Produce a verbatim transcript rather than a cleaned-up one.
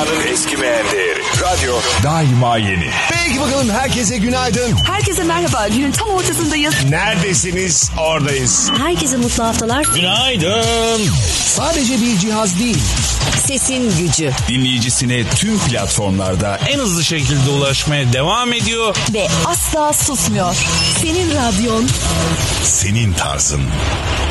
Dünyanın eskimeyen değeri. Radyo daima yeni. Peki bakalım, herkese günaydın. Herkese merhaba. Günün tam ortasındayız. Neredesiniz? Oradayız. Herkese mutlu haftalar. Günaydın. Sadece bir cihaz değil, Sesin gücü. Dinleyicisine tüm platformlarda en hızlı şekilde ulaşmaya devam ediyor. Ve asla susmuyor. Senin radyon. Senin tarzın.